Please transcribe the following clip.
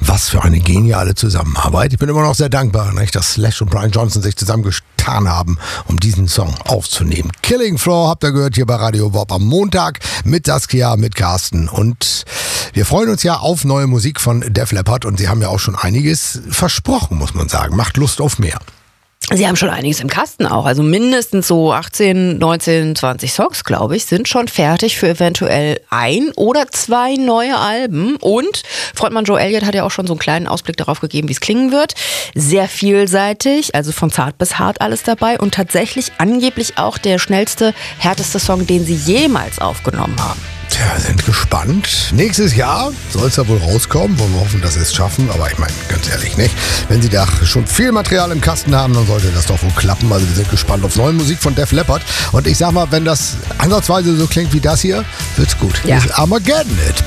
Was für eine geniale Zusammenarbeit. Ich bin immer noch sehr dankbar, nicht, dass Slash und Brian Johnson sich zusammengetan haben, um diesen Song aufzunehmen. Killing Floor habt ihr gehört hier bei Radio Bob am Montag mit Saskia, mit Carsten. Und wir freuen uns ja auf neue Musik von Def Leppard und sie haben ja auch schon einiges versprochen, muss man sagen. Macht Lust auf mehr. Sie haben schon einiges im Kasten auch, also mindestens so 18, 19, 20 Songs, glaube ich, sind schon fertig für eventuell 1 oder 2 neue Alben. Und Frontmann Joe Elliott hat ja auch schon so einen kleinen Ausblick darauf gegeben, wie es klingen wird. Sehr vielseitig, also von zart bis hart alles dabei und tatsächlich angeblich auch der schnellste, härteste Song, den sie jemals aufgenommen haben. Tja, sind gespannt. Nächstes Jahr soll es ja wohl rauskommen. Wollen wir hoffen, dass sie es schaffen. Aber ich meine, ganz ehrlich, nicht? Wenn sie da schon viel Material im Kasten haben, dann sollte das doch wohl klappen. Also wir sind gespannt auf neue Musik von Def Leppard. Und ich sag mal, wenn das ansatzweise so klingt wie das hier, wird's gut. Ja. Armageddon It.